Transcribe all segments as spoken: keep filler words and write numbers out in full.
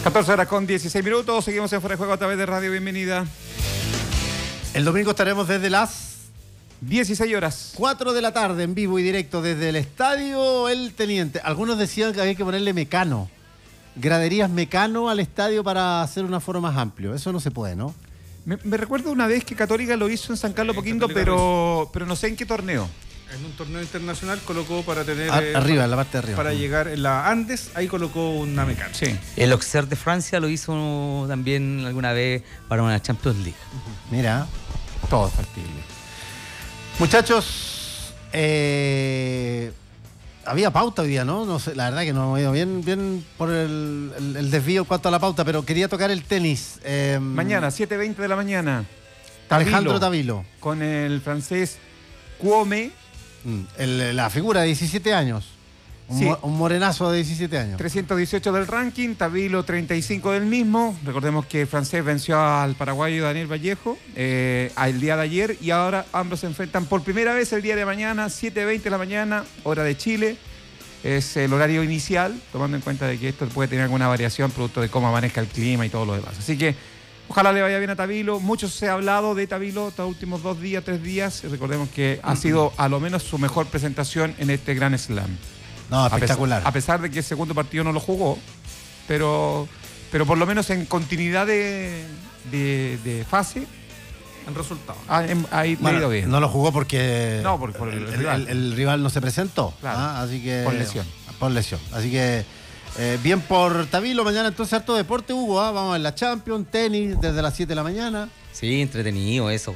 catorce horas con dieciséis minutos, seguimos en Fuera de Juego a través de Radio Bienvenida. El domingo estaremos desde las dieciséis horas. cuatro de la tarde en vivo y directo desde el Estadio El Teniente. Algunos decían que había que ponerle Mecano, graderías Mecano al estadio para hacer un aforo más amplio. Eso no se puede, ¿no? Me, me recuerdo una vez que Católica lo hizo en San Carlos Poquindo, pero, pero no sé en qué torneo. En un torneo internacional colocó para tener... A, eh, arriba, para, en la parte de arriba. Para llegar en la Andes, ahí colocó una Mecano. Sí. El Auxerre de Francia lo hizo también alguna vez para una Champions League. Mira, todo es factible. Muchachos, eh, había pauta hoy día, ¿no? No sé, la verdad que no he ido bien, bien por el, el, el desvío en cuanto a la pauta, pero quería tocar el tenis. Eh, Mañana, siete veinte de la mañana. Alejandro Tavilo. Con el francés Cuome. El, la figura de diecisiete años. Un, Sí. mo, un morenazo de diecisiete años. trescientos dieciocho del ranking, Tavilo treinta y cinco del mismo. Recordemos que el francés venció al paraguayo Daniel Vallejo eh, el día de ayer y ahora ambos se enfrentan por primera vez el día de mañana, siete veinte de la mañana, hora de Chile. Es el horario inicial, tomando en cuenta de que esto puede tener alguna variación producto de cómo amanezca el clima y todo lo demás. Así que ojalá le vaya bien a Tavilo. Mucho se ha hablado de Tavilo estos últimos dos días, tres días. Recordemos que ha sido a lo menos su mejor presentación en este Grand Slam. No, espectacular. A pesar, a pesar de que el segundo partido no lo jugó, pero, pero por lo menos en continuidad de, de, de fase En resultado. ha, ha ido Bueno, bien. no lo jugó porque No, por- por el el, rival. el- el rival no se presentó. Claro. ¿ah? Así que, Por lesión. Por lesión. Así que eh, bien por Tavilo. Mañana entonces harto deporte, Hugo. ¿ah? Vamos en la Champions, tenis desde las siete de la mañana. Sí, entretenido eso.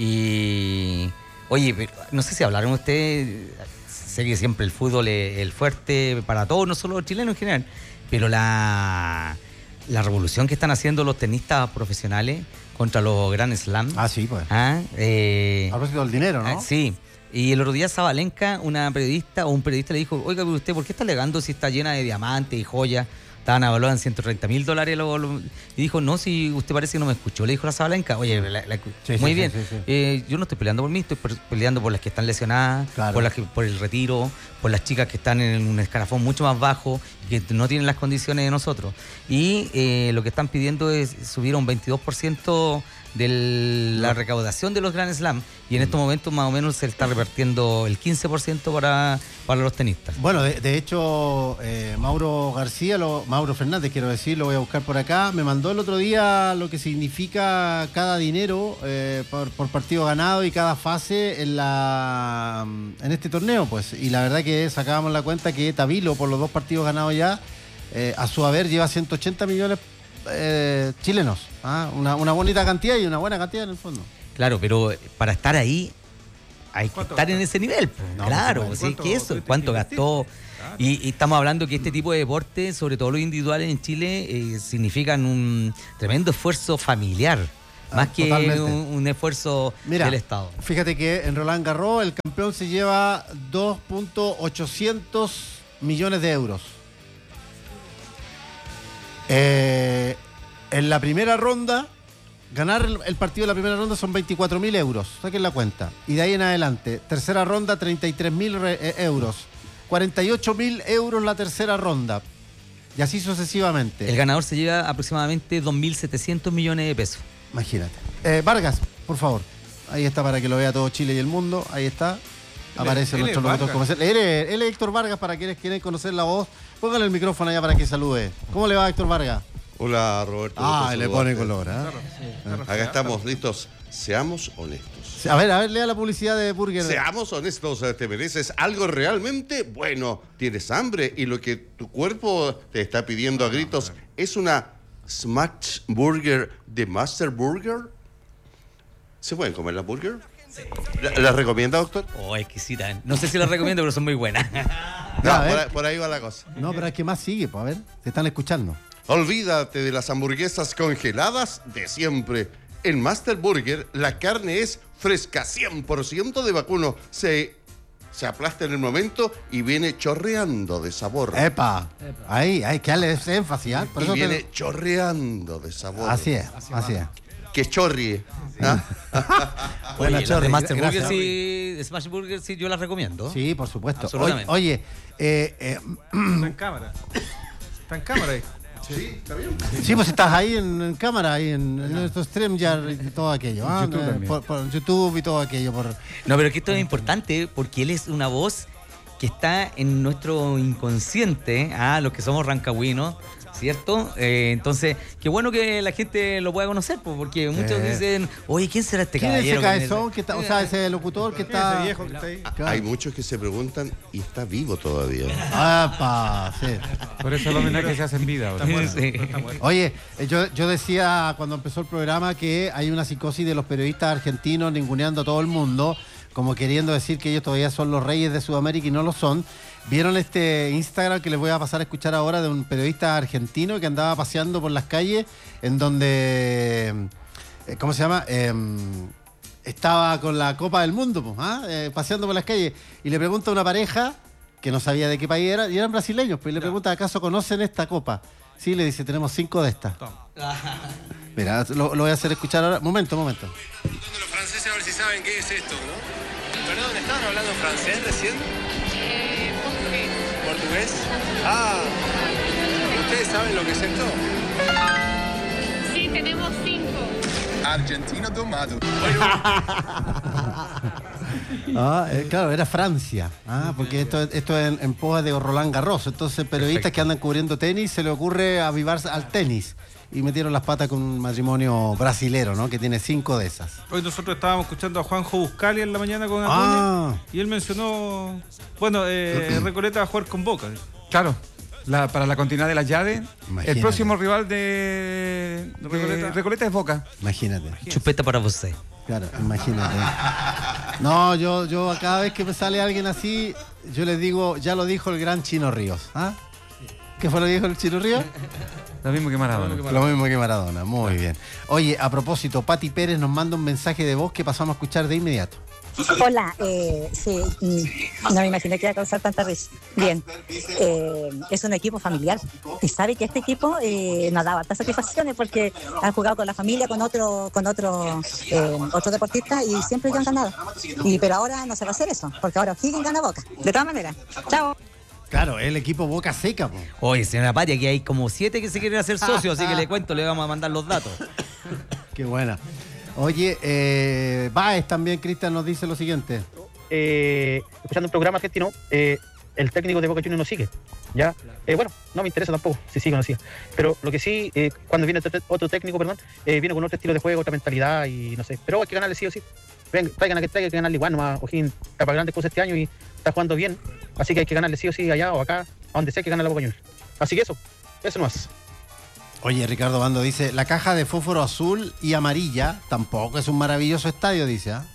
Y oye, pero no sé si hablaron ustedes, sé que siempre el fútbol es el fuerte para todos, no solo los chilenos en general, pero la, la revolución que están haciendo los tenistas profesionales contra los Grand Slam. Ah, sí, pues. Ah, eh, A propósito del dinero, ¿no? Ah, sí. Y el otro día Zabalenka, una periodista o un periodista le dijo, oiga, pero usted, ¿por qué está alegando si está llena de diamantes y joyas? Estaban evaluadas en ciento treinta mil dólares. Lo, lo- y dijo, no, si usted parece que no me escuchó. Le dijo la Zabalenka, oye, la- la- Sí, muy sí, bien. sí, sí, sí. Eh, yo no estoy peleando por mí, estoy por- peleando por las que están lesionadas, Claro. por, las que- por el retiro, por las chicas que están en un escalafón mucho más bajo y que no tienen las condiciones de nosotros. Y eh, lo que están pidiendo es subir a un veintidós por ciento de la recaudación de los Grand Slam y en estos momentos más o menos se está repartiendo el quince por ciento para, para los tenistas. Bueno, de, de hecho, eh, Mauro García, lo, Mauro Fernández, quiero decir, lo voy a buscar por acá, me mandó el otro día lo que significa cada dinero eh, por, por partido ganado y cada fase en la en este torneo, pues. Y la verdad que sacábamos la cuenta que Tavilo, por los dos partidos ganados ya, eh, a su haber lleva ciento ochenta millones eh, chilenos. ¿ah? Una, una bonita cantidad y una buena cantidad en el fondo. Claro, pero para estar ahí hay que ¿Cuánto estar en gastó? ese nivel. pues. No, claro, por sí, supuesto. que eso, ¿Cuánto cuánto tuviste que gastó. Claro. Y, y estamos hablando que este tipo de deportes, sobre todo los individuales en Chile, eh, significan un tremendo esfuerzo familiar, Ah, más que totalmente. un, un esfuerzo Mira, del Estado. fíjate que en Roland Garros el campeón se lleva dos mil ochocientos millones de euros. Eh, en la primera ronda, ganar el, el partido de la primera ronda son veinticuatro mil euros, saquen la cuenta. Y de ahí en adelante, tercera ronda, treinta y tres mil eh, euros. cuarenta y ocho mil euros la tercera ronda. Y así sucesivamente. El ganador se lleva aproximadamente dos mil setecientos millones de pesos. Imagínate. Eh, Vargas, por favor. Ahí está para que lo vea todo Chile y el mundo. Ahí está. Aparece él es nuestro locutor Vargas. comercial. Él es, él es Héctor Vargas, para quienes quieren conocer la voz. Póngale el micrófono allá para que salude. ¿Cómo le va, Héctor Vargas? Hola, Roberto. Ah, gusto le pone saludarte. color. ¿ah? Acá estamos listos. Seamos honestos. A ver, a ver, lea la publicidad de Burger. Seamos honestos, te mereces algo realmente bueno. Tienes hambre y lo que tu cuerpo te está pidiendo a gritos es una Smash Burger de Master Burger. ¿Se pueden comer las burger? ¿La, la recomienda, doctor? Oh, exquisita. No sé si las recomiendo, pero son muy buenas. No, Ya, a ver. por, ahí- por ahí va la cosa. No, pero es que más sigue, pues a ver. Se están escuchando. Olvídate de las hamburguesas congeladas de siempre. En Master Burger la carne es fresca, cien por ciento de vacuno. Se, se aplasta en el momento y viene chorreando de sabor. Epa. Ahí, hay que darle ese énfasis. ¿ah? Por y eso te- viene chorreando de sabor. Así es, así es. Que chorrie. ¿ah? Buena, Oye, las Chorri, de Master gracias. Burger sí, Smash Burger sí, yo las recomiendo. Sí, por supuesto. Oye, Absolutamente. oye, eh, eh, Está en cámara. Está en cámara ahí. Sí, está bien. Sí, pues estás ahí en, en cámara, ahí en, en nuestro StreamYard y todo aquello. Ah, YouTube eh, también. por, por YouTube y todo aquello. Por... No, pero que esto es importante porque él es una voz que está en nuestro inconsciente, ah, los que somos rancagüinos, ¿cierto? Eh, entonces, qué bueno que la gente lo pueda conocer, pues, porque muchos Sí. dicen, oye, ¿quién será este ¿Quién es ese caballero? ¿Quién es cabezón que está, o sea, ese locutor que ¿Quién es está... ese viejo que está ahí? Claro. Hay muchos que se preguntan, ¿y está vivo todavía? ¡Apa! Sí. Por eso el homenaje se hace en vida. ahora. Sí. Oye, eh, yo, yo decía cuando empezó el programa que hay una psicosis de los periodistas argentinos ninguneando a todo el mundo, como queriendo decir que ellos todavía son los reyes de Sudamérica y no lo son. ¿Vieron este Instagram que les voy a pasar a escuchar ahora de un periodista argentino que andaba paseando por las calles en donde, eh, ¿cómo se llama? Eh, estaba con la Copa del Mundo, pues, ¿ah? eh, paseando por las calles y le pregunta a una pareja que no sabía de qué país era, y eran brasileños, pues y le pregunta, ¿acaso conocen esta copa? Sí, le dice, tenemos cinco de estas. Mira, lo, lo voy a hacer escuchar ahora. Momento, momento. Preguntando a los franceses a ver si saben qué es esto, ¿no? Perdón, ¿estaban hablando francés recién? Eh, portugués. ¿Portugués? Ah, ¿ustedes saben lo que es esto? Sí, tenemos cinco. Argentino tomado. Ah, eh, claro, era Francia. Ah, porque esto, esto es en, en pos de Roland Garros. Entonces, periodistas Perfecto. que andan cubriendo tenis, se le ocurre avivarse al tenis. Y metieron las patas con un matrimonio brasilero, ¿no? Que tiene cinco de esas. Hoy nosotros estábamos escuchando a Juanjo Buscali en la mañana con Acuña Ah. y él mencionó, bueno, eh, Recoleta va a jugar con Boca. Claro, la- para la continuidad de las llaves, Imagínate. el próximo rival de, de Recoleta. Recoleta. es Boca. Imagínate. Chupeta para usted. Claro, imagínate. No, yo, yo cada vez que me sale alguien así, yo les digo, ya lo dijo el gran Chino Ríos. ¿Ah? ¿Qué fue lo que dijo el Chino Ríos? Lo mismo que Maradona. Lo mismo que Maradona, muy bien. Oye, a propósito, Pati Pérez nos manda un mensaje de voz que pasamos a escuchar de inmediato. Hola, eh, sí, mm, no me imaginé que iba a causar tanta risa. Bien, eh, es un equipo familiar y sabe que este equipo eh, nos da hartas satisfacciones porque han jugado con la familia, con otro, con otro, eh, otro deportista y siempre ellos han ganado. Y, pero ahora no se va a hacer eso, porque ahora O'Higgins gana Boca. De todas maneras, chao. Claro, el equipo Boca Seca, po. Oye, señora Patia, aquí hay como siete que se quieren hacer socios, así que le cuento, le vamos a mandar los datos. Qué buena. Oye, eh, Baez también, Cristian, nos dice lo siguiente. eh, escuchando un programa argentino, eh, el técnico de Boca Juniors no sigue. ¿Ya? Eh, bueno, no me interesa tampoco si sigue o no sigue. Pero lo que sí, eh, cuando viene otro, otro técnico, perdón, eh, viene con otro estilo de juego, otra mentalidad y no sé. Pero hay que ganarle sí o sí. Ven, traigan a que traigan, hay que ganarle igual nomás. O'Higgins está para grandes cosas este año y está jugando bien. Así que hay que ganarle sí o sí allá o acá, a donde sea que gane la Boca Juniors. Así que eso, eso nomás. Oye, Ricardo Bando dice, la caja de fósforo azul y amarilla tampoco es un maravilloso estadio, dice. ¿ah?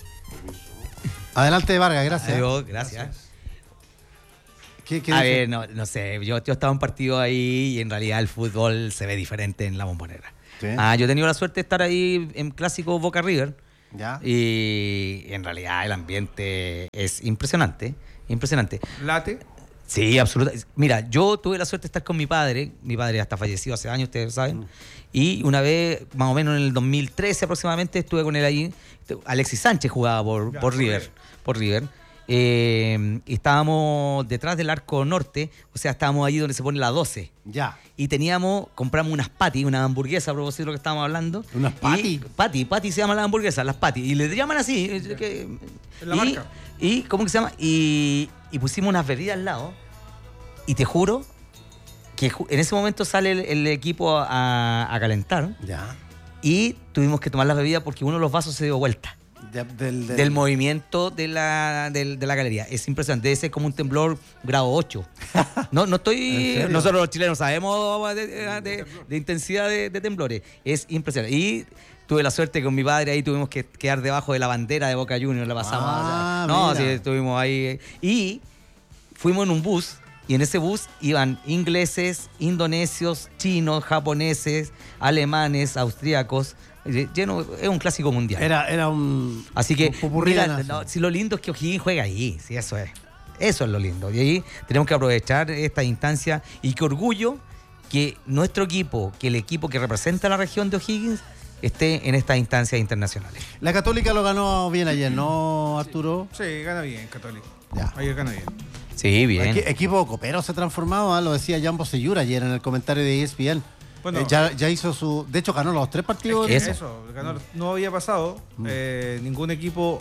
Adelante, Vargas, gracias. Adiós, gracias. ¿Qué, qué A dice? ver, no, no sé, yo, yo estaba en partido ahí y en realidad el fútbol se ve diferente en la Bombonera. Sí. Ah, yo he tenido la suerte de estar ahí en clásico Boca River ¿Ya? y en realidad el ambiente es impresionante, impresionante. Late. Sí, absolutamente. Mira, yo tuve la suerte de estar con mi padre. Mi padre hasta falleció hace años, ustedes saben. Y una vez, más o menos en el dos mil trece aproximadamente, estuve con él ahí. Alexis Sánchez jugaba por, Ya, por por River. River. Por River. Eh, y estábamos detrás del arco norte, o sea, estábamos allí donde se pone la doce. Ya. Y teníamos, compramos unas patty, una hamburguesa, a propósito de lo que estábamos hablando. ¿Unas patty? Patty, patty se llaman las hamburguesas, las patty. Y le llaman así. eh, que- Es la y, marca. y, ¿cómo que se llama? Y, y pusimos unas bebidas al lado. Y te juro que ju- en ese momento sale el, el equipo a, a calentar. Ya. Y tuvimos que tomar las bebidas porque uno de los vasos se dio vuelta. De- del, del- Del movimiento de la, del- de la galería. Es impresionante. Debe ser como un temblor grado ocho. No, no ¿En estoy. serio? Nosotros los chilenos sabemos de, de- de- de intensidad de, de temblores. Es impresionante. Y tuve la suerte que con mi padre ahí tuvimos que quedar debajo de la bandera de Boca Juniors. La pasamos. Ah, no, mira. sí, estuvimos ahí. Y fuimos en un bus. Y en ese bus iban ingleses, indonesios, chinos, japoneses, alemanes, austríacos. Lleno, es un clásico mundial. Era, era un... Así que, un popurrí de mira, nación. no, si lo lindo es que O'Higgins juega ahí, sí, eso es. Eso es lo lindo. Y ahí tenemos que aprovechar esta instancia y qué orgullo que nuestro equipo, que el equipo que representa a la región de O'Higgins, esté en estas instancias internacionales. La Católica lo ganó bien ayer, ¿no, Arturo? Sí, gana bien, Católico. Ya. Ayer gana bien. Sí, bien. Equi- equipo copero se ha transformado, ¿ah? Lo decía Jan Bosellur ayer en el comentario de E S P N. Bueno, Eh, ya, ya hizo su... De hecho, ganó los tres partidos. Eso, Eso. ganó- no había pasado. eh, ningún equipo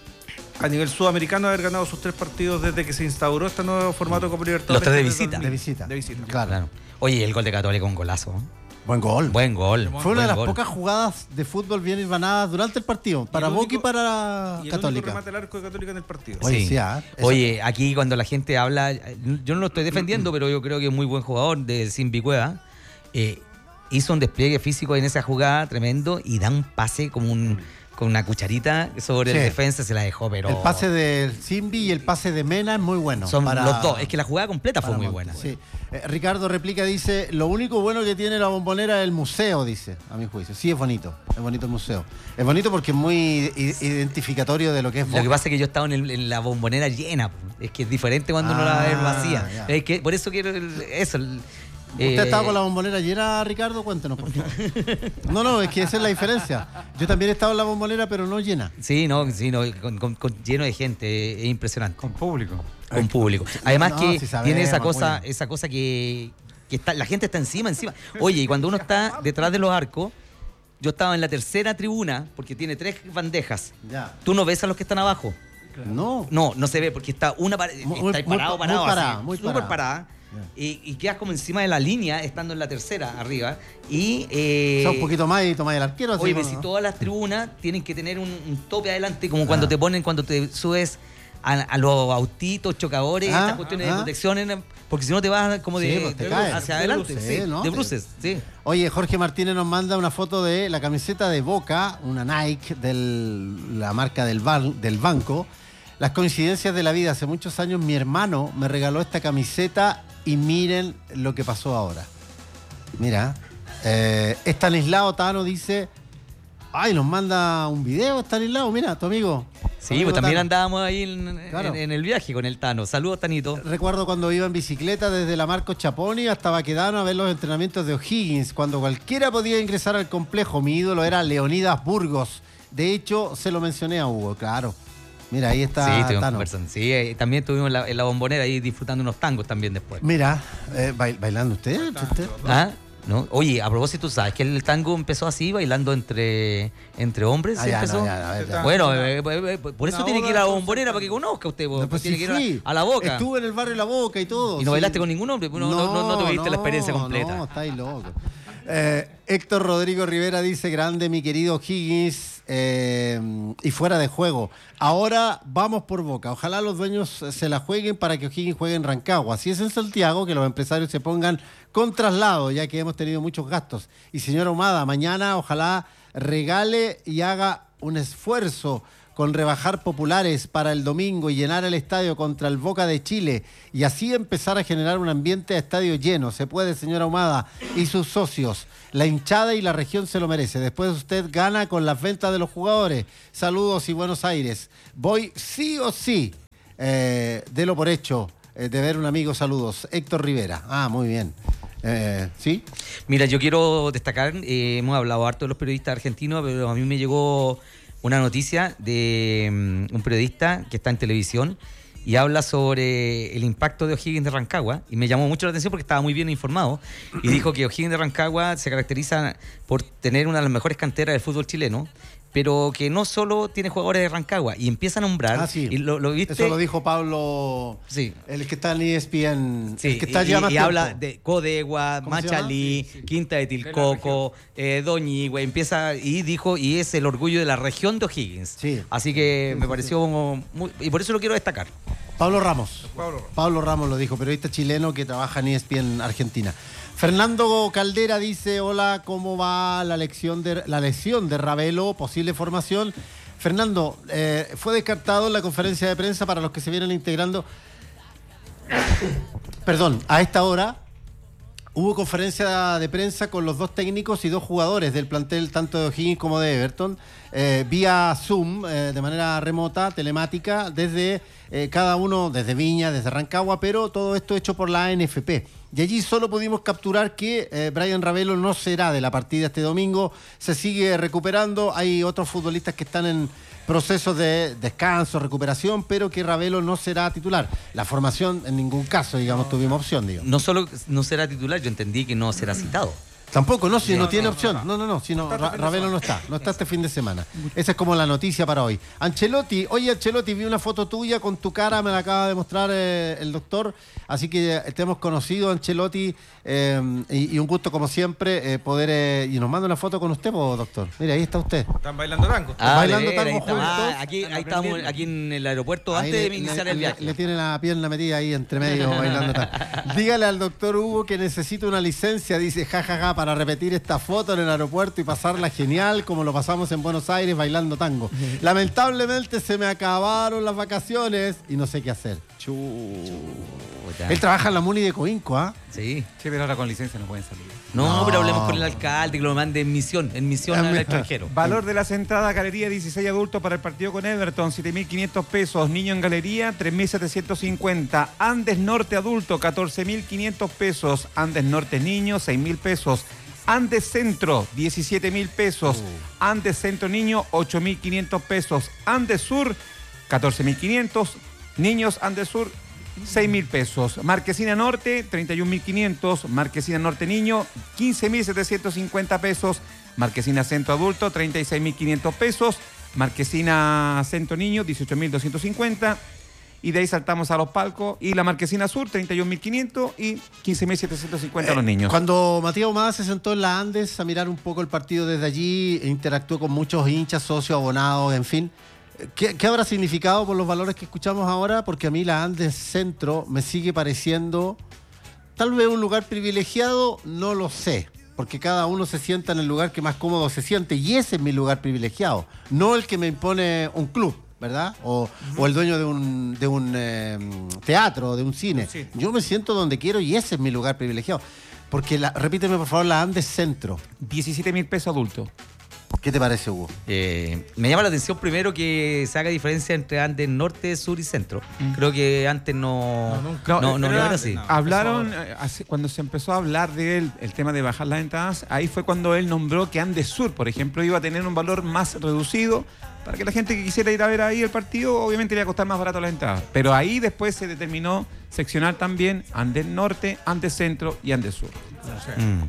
a nivel sudamericano haber ganado sus tres partidos desde que se instauró este nuevo formato Copa Libertadores. Los tres de desde visita. dos mil. De visita. De visita. Claro. Claro. Oye, el gol de Católica, un golazo. Buen gol. Buen gol. Fue una de buen las gol. pocas jugadas de fútbol bien hilvanadas durante el partido. Para el Boca único- y para Y el único Católica. remate al arco de Católica en el partido. Oye, Sí. sí, ah, eso- Oye, aquí cuando la gente habla, yo no lo estoy defendiendo, pero yo creo que es muy buen jugador de Simbi Cueva. Eh, hizo un despliegue físico en esa jugada tremendo y da un pase como un, con una cucharita sobre Sí. el defensa, se la dejó, pero... El pase del Simbi y el pase de Mena es muy bueno. Son para- los dos, es que la jugada completa fue para muy Montes, buena. sí. Eh, Ricardo replica, dice, lo único bueno que tiene la Bombonera es el museo, dice, a mi juicio. Sí, es bonito, es bonito el museo. Es bonito porque es muy i- identificatorio de lo que es Lo que Boca. pasa es que yo estaba en, el- en la bombonera llena, es que es diferente cuando uno la ve Ah, vacía. ya. Es que por eso quiero el- eso. el- ¿Usted eh, estaba con la Bombonera llena, Ricardo? Cuéntenos, por favor. No, no, es que esa es la diferencia. Yo también he estado en la Bombonera, pero no llena. Sí, no, sí, no, con, con- con- lleno de gente, es impresionante. Con público. Con público. Además No, que sí sabemos, tiene esa cosa, William. esa cosa que, que está, la gente está encima, encima. Oye, y cuando uno está detrás de los arcos, yo estaba en la tercera tribuna, porque tiene tres bandejas. Ya. Tú no ves a los que están abajo. No. No, no se ve, porque está una pare- Muy- está ahí muy- parado, muy parado, parada, así, muy súper parada. parada. Y, y quedas como encima de la línea, estando en la tercera arriba. Y eh, O sea, un poquito más y tomáis el arquero. así, oye, ¿no? pues si todas las tribunas tienen que tener un, un tope adelante, como cuando te ponen, cuando te subes a, a los autitos, chocadores, Ah, estas cuestiones ah. de protección, en- porque si no te vas como Sí, de, pues te de- caes. hacia De adelante, bruces, sí, ¿no? de Te- bruces, sí. Oye, Jorge Martínez nos manda una foto de la camiseta de Boca, una Nike de la marca del, ban- del banco. Las coincidencias de la vida. Hace muchos años mi hermano me regaló esta camiseta y miren lo que pasó ahora. Mira, eh, Estanislao Tano dice... Ay, nos manda un video Estanislao, mira, tu amigo. Tu Sí, amigo pues también Tano. andábamos ahí en, Claro. en- en el viaje con el Tano. Saludos, Tanito. Recuerdo cuando iba en bicicleta desde la Marcos Chaponi hasta Baquedano a ver los entrenamientos de O'Higgins, cuando cualquiera podía ingresar al complejo. Mi ídolo era Leonidas Burgos. De hecho, se lo mencioné a Hugo, claro. Mira, ahí está Sí, estuvimos Tano. conversando. Sí, eh, también estuvimos en la, en la bombonera ahí disfrutando unos tangos también después. Mira, eh, bail- ¿bailando usted? usted? ¿Ah? ¿No? Oye, a propósito, ¿sabes que el tango empezó así, bailando entre, entre hombres? Ah, ¿sí ya, empezó? no, ya, a ver, ya. Bueno, eh, eh, eh, por eso Una tiene que ir oda a la con bombonera Santana. para que conozca usted, No, pues tiene sí que ir fui. a, a la boca. Estuve en el barrio La Boca y todo. ¿Y no sí. bailaste con ningún hombre? No, no, no, no tuviste la experiencia completa. No, estáis loco. Eh, Héctor Rodrigo Rivera dice, grande mi querido Higgins, eh, y fuera de juego. Ahora vamos por Boca. Ojalá los dueños se la jueguen para que O'Higgins juegue en Rancagua. Si es en Santiago, que los empresarios se pongan con traslado, ya que hemos tenido muchos gastos. Y señora Humada, mañana ojalá regale y haga un esfuerzo con rebajar populares para el domingo y llenar el estadio contra el Boca de Chile y así empezar a generar un ambiente a estadio lleno. Se puede, señora Humada y sus socios. La hinchada y la región se lo merece. Después usted gana con las ventas de los jugadores. Saludos y Buenos Aires. Voy sí o sí. Eh, delo por hecho. Eh, de ver un amigo, saludos. Héctor Rivera. Ah, muy bien. Eh, ¿Sí? Mira, yo quiero destacar, eh, hemos hablado harto de los periodistas argentinos, pero a mí me llegó una noticia de um, un periodista que está en televisión y habla sobre el impacto de O'Higgins de Rancagua y me llamó mucho la atención porque estaba muy bien informado y dijo que O'Higgins de Rancagua se caracteriza por tener una de las mejores canteras del fútbol chileno, pero que no solo tiene jugadores de Rancagua y empieza a nombrar Ah, sí. y lo, lo viste. Eso lo dijo Pablo, Sí. el que está en E S P N. Sí, el que está y, ya y- más y tiempo. habla de Codegua, ¿Cómo se Machalí, Quinta de Tilcoco, eh, Doñigüe, empieza y dijo, y es el orgullo de la región de O'Higgins. Sí. Así que me pareció muy, y por eso lo quiero destacar. Pablo Ramos. Pablo Ramos. Pablo Ramos lo dijo, periodista chileno que trabaja en E S P N Argentina. Fernando Caldera dice, hola, ¿cómo va la lección de la lesión de Ravelo? Posible formación. Fernando, eh, fue descartado en la conferencia de prensa para los que se vienen integrando. Perdón, a esta hora hubo conferencia de prensa con los dos técnicos y dos jugadores del plantel, tanto de O'Higgins como de Everton, eh, vía Zoom, eh, de manera remota, telemática, desde eh, cada uno, desde Viña, desde Rancagua, pero todo esto hecho por la A N F P. y allí solo pudimos capturar que eh, Brian Ravelo no será de la partida este domingo, se sigue recuperando, hay otros futbolistas que están en procesos de descanso, recuperación, pero que Ravelo no será titular. La formación en ningún caso, digamos, tuvimos opción, digamos. No solo no será titular, yo entendí que no será citado. Tampoco, no, si no, No, no tiene no, opción. no, No, no, no, si no, Está Ra- este fin de Ravelo no semana. está, no está este fin de semana. Esa es como la noticia para hoy. Ancelotti, oye Ancelotti, vi una foto tuya con tu cara, me la acaba de mostrar eh, el doctor, así que te hemos conocido, Ancelotti, eh, y, y un gusto como siempre eh, poder, eh, y nos manda una foto con usted, po, doctor. Mire, ahí está usted. Están bailando tango. Ah, Bailando de veras, tango ahí estamos. juntos. Ah, aquí, ahí estamos, aquí en el aeropuerto, Ahí antes le- de iniciar le, el le- viaje. le tiene la pierna metida ahí entre medio bailando tango. Dígale al doctor Hugo que necesita una licencia, dice jajaja, ja, ja, para repetir esta foto en el aeropuerto y pasarla genial como lo pasamos en Buenos Aires bailando tango. Lamentablemente se me acabaron las vacaciones y no sé qué hacer. Chuta. Él trabaja en la Muni de Coinco, ¿ah? Sí. Sí, pero ahora con licencia no pueden salir. No, No. pero hablemos con el alcalde, que lo mande en misión, en misión Ah, al mira. extranjero. Valor de las entradas, galería dieciséis adultos para el partido con Everton, siete mil quinientos pesos. Niño en galería, tres mil setecientos cincuenta. Andes Norte adulto, catorce mil quinientos pesos. Andes Norte niño, seis mil pesos. Andes Centro, diecisiete mil pesos. Andes Centro niño, ocho mil quinientos pesos. Andes Sur, catorce mil quinientos. Niños Andes Sur, seis mil pesos. Marquesina Norte, treinta y un mil quinientos. Marquesina Norte Niño, quince mil setecientos cincuenta pesos. Marquesina Centro Adulto, treinta y seis mil quinientos pesos. Marquesina Centro Niño, dieciocho mil doscientos cincuenta. Y de ahí saltamos a los palcos. Y la Marquesina Sur, treinta y un mil quinientos y quince mil setecientos cincuenta a los niños. Cuando Matías Humada se sentó en la Andes a mirar un poco el partido desde allí, interactuó con muchos hinchas, socios, abonados, en fin. ¿Qué, qué habrá significado por los valores que escuchamos ahora? Porque a mí la Andes Centro me sigue pareciendo tal vez un lugar privilegiado, no lo sé. Porque cada uno se sienta en el lugar que más cómodo se siente y ese es mi lugar privilegiado, no el que me impone un club, ¿verdad? O, uh-huh. o el dueño de un, de un eh, teatro, de un cine. Sí. Yo me siento donde quiero y ese es mi lugar privilegiado. Porque, la, repíteme por favor, la Andes Centro. diecisiete mil pesos adultos. ¿Qué te parece, Hugo? Eh, me llama la atención primero que se haga diferencia entre Andes Norte, Sur y Centro. Mm. Creo que antes no... No, nunca. No, no, no, era no así. No, Hablaron, hace, cuando se empezó a hablar de él, el tema de bajar las entradas, ahí fue cuando él nombró que Andes Sur, por ejemplo, iba a tener un valor más reducido para que la gente que quisiera ir a ver ahí el partido, obviamente iba a costar más barato las entradas. Pero ahí después se determinó seccionar también Andes Norte, Andes Centro y Andes Sur. No sé. Mm.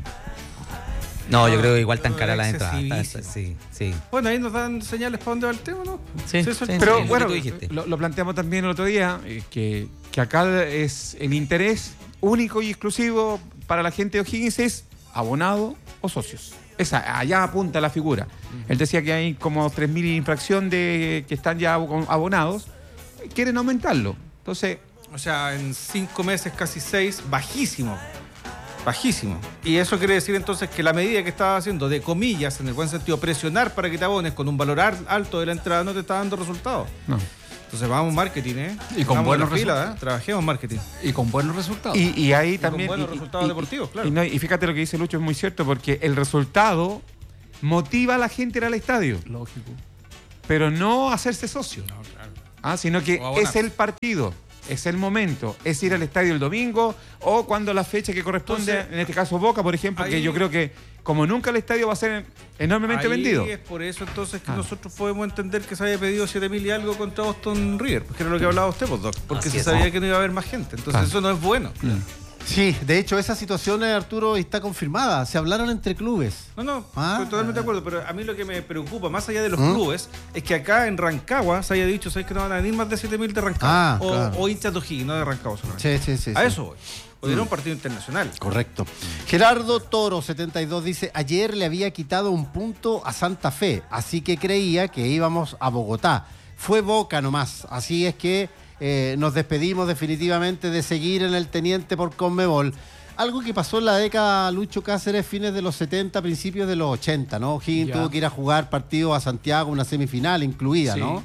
No, yo creo que igual tan cara la entrada. Sí, sí. Bueno, ahí nos dan señales para dónde va el tema, ¿no? Sí, sí, sí pero sí, bueno, lo, lo planteamos también el otro día, eh, que, que acá es el interés único y exclusivo para la gente de O'Higgins es abonado o socios. Esa, allá apunta la figura. Uh-huh. Él decía que hay como tres mil infracción de que están ya abonados. Quieren aumentarlo. Entonces... O sea, en cinco meses, casi seis, bajísimo. Bajísimo. Y eso quiere decir entonces que la medida que estaba haciendo, de comillas, en el buen sentido, presionar para que te abones con un valor alto de la entrada no te está dando resultados. No. Entonces vamos marketing, ¿eh? Y con vamos buenos resultados. ¿eh? Trabajemos marketing. Y con buenos resultados. Y, y ahí y también... Con buenos y, resultados y, deportivos, claro. Y, no, y fíjate lo que dice Lucho, es muy cierto, porque el resultado motiva a la gente a ir al estadio. Lógico. Pero no hacerse socio. No, claro. Ah, sino que es el partido. Es el momento, es ir al estadio el domingo o cuando la fecha que corresponde, entonces, en este caso Boca, por ejemplo, ahí, que yo creo que como nunca el estadio va a ser enormemente ahí vendido. Es por eso entonces que ah. nosotros podemos entender que se haya pedido siete mil y algo contra Boston River, porque era lo que hablaba usted, pues, Doc, porque Así se es, sabía ¿no? que no iba a haber más gente, entonces ah. eso no es bueno. Claro. Sí, de hecho esa situación, Arturo, está confirmada. Se hablaron entre clubes. No, no, ah, estoy totalmente ah, de acuerdo, pero a mí lo que me preocupa, más allá de los ¿Mm? clubes, es que acá en Rancagua se haya dicho, ¿sabes que no van a venir más de siete mil de Rancagua? Ah, o, claro. o hinchas de O'Higgins, no de Rancagua solamente. Sí, sí, sí. A sí. eso voy. Porque era un partido internacional. Correcto. Gerardo Toro, setenta y dos, dice, ayer le había quitado un punto a Santa Fe, así que creía que íbamos a Bogotá. Fue Boca nomás, así es que eh, nos despedimos definitivamente de seguir en el Teniente por Conmebol. Algo que pasó en la década, Lucho Cáceres, fines de los setenta, principios de los ochenta, ¿no? O'Higgins tuvo que ir a jugar partidos a Santiago, una semifinal incluida, sí. ¿no?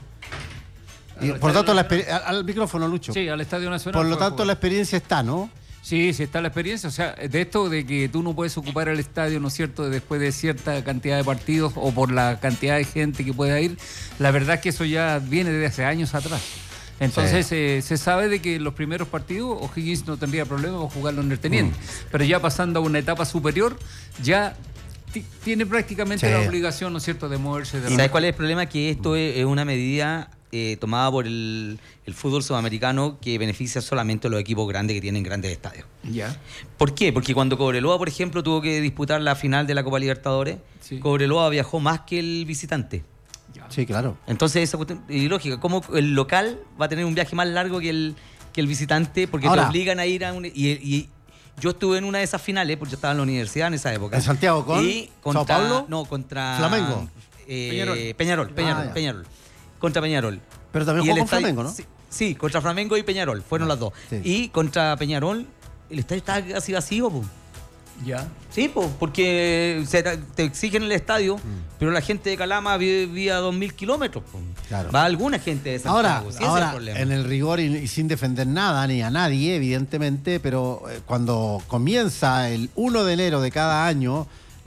Y, por tanto, la al, al micrófono, Lucho. Sí, al Estadio Nacional. Por lo tanto, la experiencia está, ¿no? Sí, sí está la experiencia. O sea, de esto de que tú no puedes ocupar el estadio, ¿no es cierto?, después de cierta cantidad de partidos o por la cantidad de gente que pueda ir, la verdad es que eso ya viene desde hace años atrás. Entonces Sí. eh, se sabe de que en los primeros partidos O'Higgins no tendría problema con jugarlo en el Teniente. Mm. Pero ya pasando a una etapa superior, ya t- tiene prácticamente Sí. la obligación, ¿no es cierto?, de moverse. De ¿Y sabes cuál es el problema? Que esto es, es una medida eh, tomada por el, el fútbol sudamericano que beneficia solamente a los equipos grandes que tienen grandes estadios. Ya. ¿Por qué? Porque cuando Cobreloa, por ejemplo, tuvo que disputar la final de la Copa Libertadores, Sí. Cobreloa viajó más que el visitante. Sí, claro. Entonces, esa cuestión es ilógica. ¿Cómo el local va a tener un viaje más largo que el, que el visitante? Porque Ahora, te obligan a ir a un... Y, y yo estuve en una de esas finales, porque yo estaba en la universidad en esa época. ¿En Santiago con y contra, Sao Paulo? No, contra... Flamengo. eh, Peñarol. Peñarol, Peñarol, Ah, ya. Peñarol. Contra Peñarol. Pero también Y jugó el con estadio- Flamengo, ¿no? Sí, sí, contra Flamengo y Peñarol. Fueron las dos. Sí. Y contra Peñarol, el estadio estaba casi vacío, po. Ya. Sí, po, porque se te te exigen el estadio, pero la gente de Calama vive, vive a dos mil kilómetros. Po. Claro. Va alguna gente de Santiago. Ahora, sí, ese es el ahora problema. en el rigor y, y sin defender nada ni a nadie, evidentemente, pero eh, cuando comienza el primero de enero de cada año,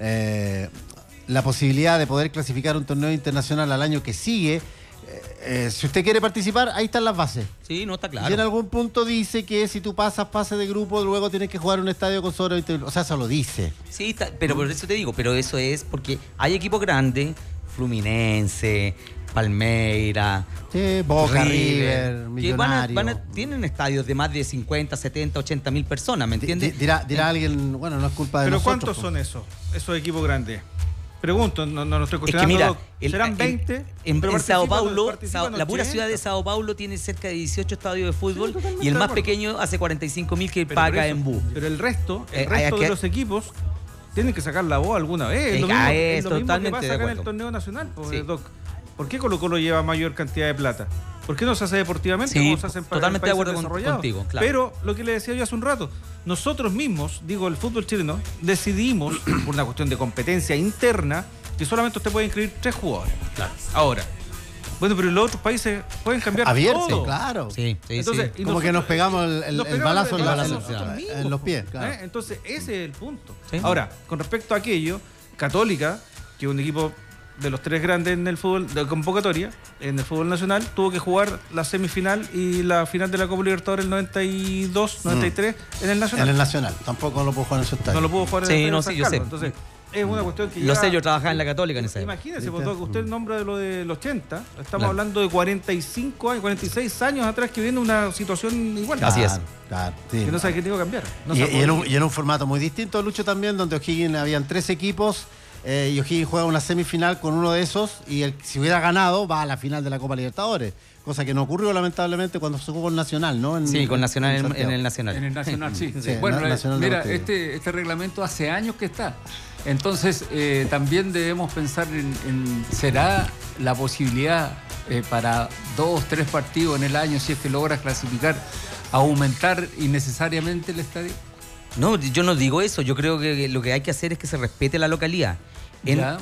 eh, la posibilidad de poder clasificar un torneo internacional al año que sigue, eh, eh, si usted quiere participar, ahí están las bases. Sí, no está Y en claro. algún punto dice que si tú pasas pase de grupo, luego tienes que jugar un estadio con sobre veinte mil. O sea, eso lo dice. Sí, está- pero por eso te digo, pero eso es porque hay equipos grandes, Fluminense, Palmeira, Sí, Boca, River, que van a- Millonario. van a- tienen estadios de más de cincuenta, setenta, ochenta mil personas, ¿me Di- entiendes? di- Dirá, dirá alguien, bueno, no es culpa de Pero nosotros. ¿cuántos po. son esos? Esos equipos grandes. Pregunto, no, no lo estoy Es que cuestionando. mira, Doc. el- ¿Serán en- veinte? En, Pero en Sao participan- Paulo, participan Sao- la pura ochenta. ciudad de Sao Paulo tiene cerca de dieciocho estadios de fútbol Sí, totalmente y el de más acuerdo. pequeño hace cuarenta y cinco mil que Pero paga por eso- en bus. Pero el resto, el Eh, resto hay de que- los equipos tienen que sacar la voz alguna vez. Es lo Eh, mismo, ah, es es lo mismo que totalmente pasa de acá en el acuerdo. torneo nacional, pues, Sí. Doc. ¿Por qué Colo Colo lleva mayor cantidad de plata? ¿Por qué no se hace deportivamente Sí, como se hace en pa- totalmente en de países acuerdo con- desarrollados? contigo, claro. Pero lo que le decía yo hace un rato, nosotros mismos, digo, el fútbol chileno, decidimos, por una cuestión de competencia interna, que solamente usted puede inscribir tres jugadores. Ahora, bueno, pero los otros países pueden cambiar Abierto, todo. claro. Sí, sí, Entonces, sí. y Como que nosotros- nos pegamos el, el- nos el pegamos balazo, en, el la- balazo en- nosotros en mismos, los po. pies. Claro. ¿Eh? Entonces, ese es el punto. Sí. Ahora, con respecto a aquello, Católica, que es un equipo de los tres grandes en el fútbol de convocatoria, en el fútbol nacional, tuvo que jugar la semifinal y la final de la Copa Libertadores el noventa y dos, noventa y tres en el Nacional. En el Nacional. Tampoco lo puedo jugar en su estadio. No lo pudo jugar en Sí, el Estadio no, San sí, yo Carlos. sé. Entonces, es una cuestión que Lo lleva- sé, yo trabajaba en la Católica en esa época. Imagínese, ¿Viste? pues, Doc, usted nombra de lo del ochenta, estamos Claro. hablando de cuarenta y cinco años, cuarenta y seis años atrás que viene una situación igual. Así es. Claro, sí. Que no sabe qué tiene que cambiar. No y, sabe y en por un, qué. y en un formato muy distinto, Lucho, también, donde O'Higgins habían tres equipos eh, y O'Higgins juega una semifinal con uno de esos y el, si hubiera ganado va a la final de la Copa Libertadores, cosa que no ocurrió lamentablemente cuando se jugó con Nacional, ¿no? En- Sí, con Nacional en, Santiago. en el Nacional. En el Nacional, sí. Sí, Bueno, na- eh, Nacional de mira, Montevideo. este, este reglamento hace años que está. Entonces, eh, también debemos pensar en, en ¿será la posibilidad eh, para dos, tres partidos en el año, si es que logras clasificar, aumentar innecesariamente el estadio? No, yo no digo eso. Yo creo que lo que hay que hacer es que se respete la localidad. En, Ya.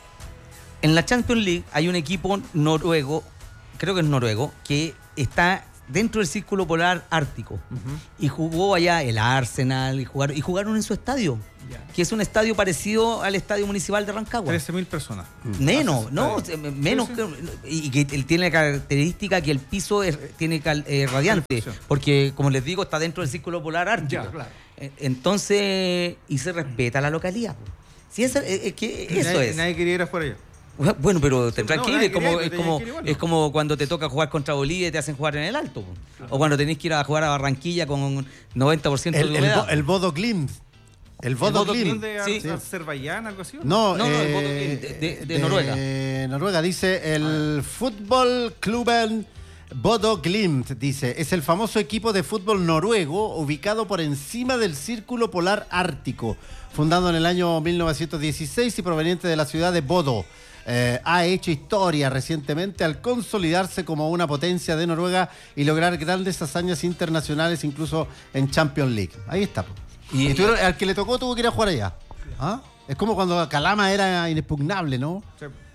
en la Champions League hay un equipo noruego, creo que es noruego, que está dentro del Círculo Polar Ártico. Y jugó allá el Arsenal y jugaron, y jugaron en su estadio, Ya. que es un estadio parecido al Estadio Municipal de Rancagua. trece mil personas. Menos, ¿no? Sí, sí. Menos Sí, que- y que él tiene la característica que el piso es- tiene cal- eh, radiante, Calefacción. porque como les digo está dentro del Círculo Polar Ártico. Ya, claro. Eh, Entonces, y se respeta la localidad. Si eso, eh, es que eso nadie, es. Nadie quería ir a jugar allá. Bueno, pero te Sí, tranquilo, no, nadie es como, quería, es, pero como, tenía que ir igual, es ¿no? como cuando te toca jugar contra Bolivia y te hacen jugar en el alto. Po. O cuando tenés que ir a jugar a Barranquilla con noventa por ciento El, de el, humedad. Bo- el Bodo Glimt. El Bodo Bodo Glimt. ¿Dónde? Sí. ¿Ar- Azerbaiyán, algo así? o No, No, no, el eh, Bodo Glimt, de- de Noruega. de Noruega, dice el Fútbol Klubben Bodo Glimt, dice, es el famoso equipo de fútbol noruego ubicado por encima del Círculo Polar Ártico, fundado en el año mil novecientos dieciséis y proveniente de la ciudad de Bodo. Eh, ha hecho historia recientemente al consolidarse como una potencia de Noruega y lograr grandes hazañas internacionales, incluso en Champions League. Ahí está. po. Y- Y, tuvieron- al que le tocó tuvo que ir a jugar allá. ¿Ah? Es como cuando Calama era inexpugnable, ¿no? Sí.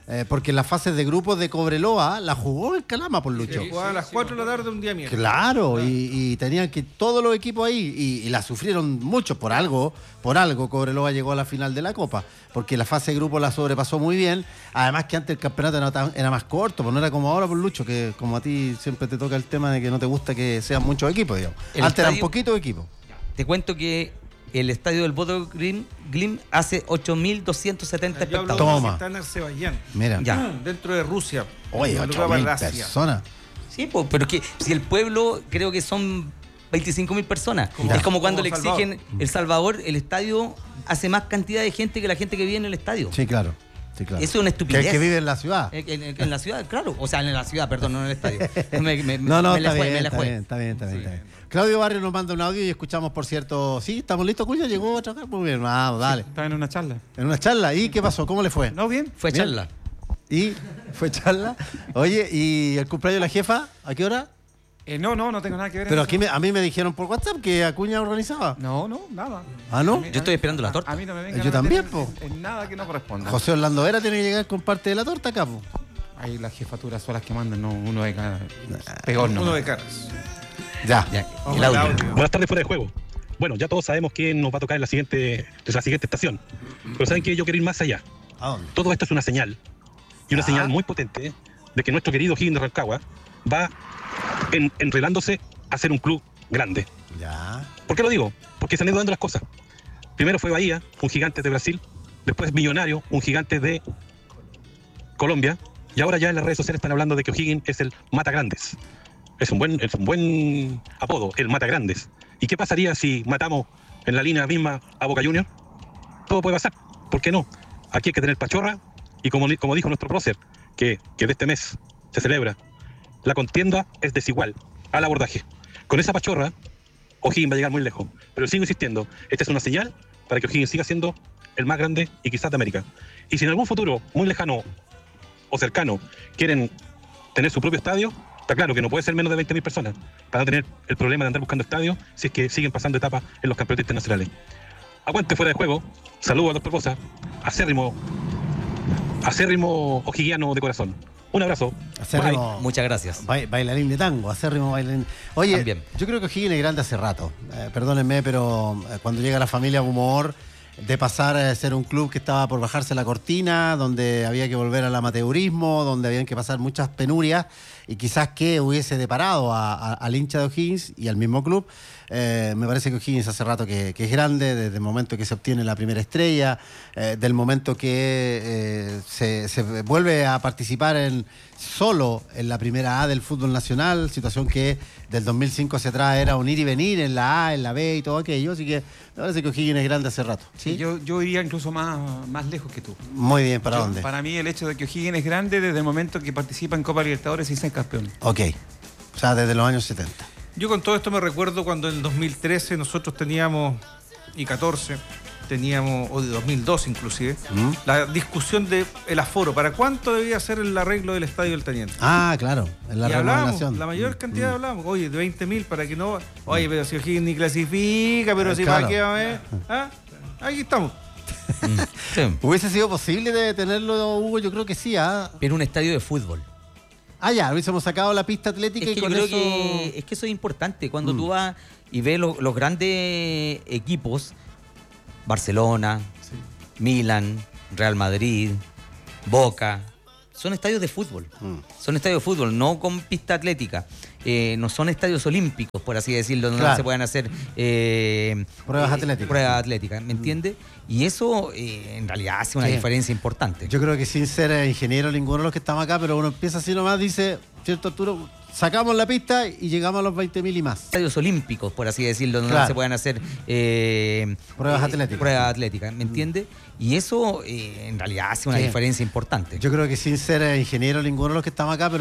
Eh, porque las fases de grupos de Cobreloa la jugó en Calama por Lucho. Sí, jugaba a las cuatro de la tarde un día miércoles. Claro, y, y tenían que todos los equipos ahí, y, y la sufrieron mucho por algo, por algo Cobreloa llegó a la final de la Copa, porque la fase de grupo la sobrepasó muy bien, además que antes el campeonato era, tan, era más corto, pues no era como ahora por Lucho, que como a ti siempre te toca el tema de que no te gusta que sean muchos equipos, digamos. El Antes eran estadio- poquitos equipos. Te cuento que el estadio del Bodo Glim, Glim hace ocho mil doscientos setenta Yo hablo espectadores. Toma. de está en Azerbaiyán. Mira, Ya. Dentro de Rusia. oye, En el ocho lugar mil de Asia. personas. Sí, pues, pero que si el pueblo creo que son veinticinco mil personas. Como- es como cuando como le Salvador. exigen El Salvador, el estadio hace más cantidad de gente que la gente que vive en el estadio. Sí, claro. Sí, claro. Eso es una Que, estupidez. que vive en la ciudad. En, en- en la ciudad, claro. O sea, en la ciudad, perdón, no en el estadio. Me- me- No, no, me la está, fue, bien, me la está, fue. bien, está bien, está bien, está bien. Claudio Barrio nos manda un audio y escuchamos, por cierto, sí, estamos listos, Cuña, llegó a trabajar, muy bien, vamos, dale. Estaba en una charla. En una charla, ¿y qué pasó? ¿Cómo le fue? ¿No bien? Fue Bien. charla. ¿Y fue charla? Oye, ¿y el cumpleaños de la jefa? ¿A qué hora? Eh, no, no, no tengo nada que ver. en Pero eso. aquí me- a mí me dijeron por WhatsApp que Acuña organizaba. No, no, nada. ¿Ah, no? A mí- Yo estoy esperando la a- torta. A mí no me vengan Yo a meter también, en- po. En, en nada que no corresponda. José Orlando Vera tiene que llegar con parte de la torta acá, po. Ahí las jefaturas son las que mandan, no uno de cada. Peor no. Uno de caras. Ya. Ya, Vamos el al audio. audio. Buenas tardes fuera de juego. Bueno, ya todos sabemos quién nos va a tocar en la siguiente, en la siguiente estación. Pero ¿saben qué? Yo quiero ir más allá. ¿A dónde? Todo esto es una señal. Y una Ah. señal muy potente de que nuestro querido Higgins de Rancagua va en- enredándose a ser un club grande. Ya. ¿Por qué lo digo? Porque se han ido dando las cosas. Primero fue Bahía, un gigante de Brasil. Después Millonario, un gigante de Colombia. Y ahora ya en las redes sociales están hablando de que O'Higgins es el Mata Grandes. Es un buen, es un buen apodo, el Mata Grandes. ¿Y qué pasaría si matamos en la línea misma a Boca Juniors? Todo puede pasar. ¿Por qué no? Aquí hay que tener pachorra. Y como, como dijo nuestro prócer, que, que de este mes se celebra, la contienda es desigual al abordaje. Con esa pachorra, O'Higgins va a llegar muy lejos. Pero sigo insistiendo, esta es una señal para que O'Higgins siga siendo el más grande y quizás de América. Y si en algún futuro muy lejano o cercano quieren tener su propio estadio, está claro que no puede ser menos de veinte mil personas para no tener el problema de andar buscando estadio si es que siguen pasando etapas en los campeonatos internacionales. Aguante fuera de juego. Saludos a Doctor Bosa, acérrimo, acérrimo o'higgiano de corazón. Un abrazo. Acérrimo- Muchas gracias. Ba- bailarín de tango, acérrimo bailarín. Oye, También. yo creo que O'Higgins es grande hace rato. Eh, perdónenme, pero eh, cuando llega la familia Humor, de pasar a ser un club que estaba por bajarse la cortina, donde había que volver al amateurismo, donde habían que pasar muchas penurias, y quizás que hubiese deparado a- a- al hincha de O'Higgins y al mismo club. Eh, me parece que O'Higgins hace rato que, que es grande, desde el momento que se obtiene la primera estrella, eh, del momento que eh, se, se vuelve a participar en solo en la primera A del fútbol nacional, situación que del dos mil cinco hacia atrás era un ir y venir en la A, en la B y todo aquello, así que me parece que O'Higgins es grande hace rato. ¿sí? Sí, yo, yo iría incluso más, más lejos que tú. Muy bien, ¿para Yo- dónde? Para mí el hecho de que O'Higgins es grande desde el momento que participa en Copa Libertadores y se campeón. Ok, o sea, desde los años setenta. Yo con todo esto me recuerdo cuando en el dos mil trece nosotros teníamos, y catorce, teníamos, o de dos mil dos inclusive, ¿Mm? la discusión del aforo. ¿Para cuánto debía ser el arreglo del Estadio del Teniente? Ah, claro, en la y hablábamos, remodelación. la mayor cantidad Mm. hablábamos, oye, de veinte mil para que no... Oye, pero si O'Higgins ni clasifica, pero Eh, si claro. para qué va a ver... ¿Ah? Aquí estamos. Sí. ¿Hubiese sido posible de tenerlo, Hugo? Yo creo que sí, ¿ah? Pero un estadio de fútbol. Ah, ya, hubiésemos sacado la pista atlética Es y que yo con creo eso... que es que eso es importante. Cuando Mm. tú vas y ves lo- los grandes equipos, Barcelona, Milan, Real Madrid, Boca, son estadios de fútbol. Mm. Son estadios de fútbol, no con pista atlética. Eh, no son estadios olímpicos, por así decirlo, donde Claro. se puedan hacer eh, Pruebas eh, atléticas. Pruebas atléticas, ¿me entiendes? Y eso eh, en realidad hace una Sí. diferencia importante. Yo creo que sin ser eh, ingeniero ninguno de los que estamos acá, pero uno empieza así nomás, dice, cierto Arturo, sacamos la pista y llegamos a los veinte mil y más. Estadios olímpicos, por así decirlo, donde Claro. se puedan hacer eh, Pruebas eh, atléticas. Pruebas atléticas, ¿me entiendes? Y eso eh, en realidad hace una Sí. diferencia importante. Yo creo que sin ser eh, ingeniero ninguno de los que estamos acá, pero